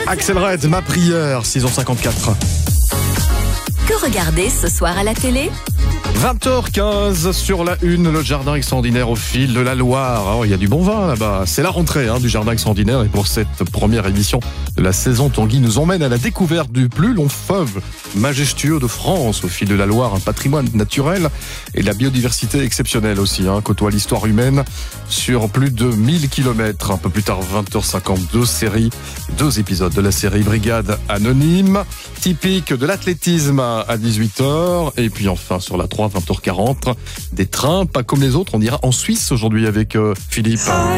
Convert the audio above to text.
Axel Red, ma prière, 6h54. Que regarder ce soir à la télé ? 20h15 sur la une, le jardin extraordinaire au fil de la Loire. Oh, il y a du bon vin là-bas. C'est la rentrée du jardin extraordinaire. Et pour cette première émission de la saison, Tanguy nous emmène à la découverte du plus long fleuve majestueux de France au fil de la Loire. Un patrimoine naturel et de la biodiversité exceptionnelle aussi. Côtoie l'histoire humaine sur plus de 1000 km. Un peu plus tard, 20h52, deux épisodes de la série Brigade Anonyme. Typique de l'athlétisme à 18h. Et puis enfin sur la 3, 20h40, des trains pas comme les autres, on ira en Suisse aujourd'hui avec Philippe.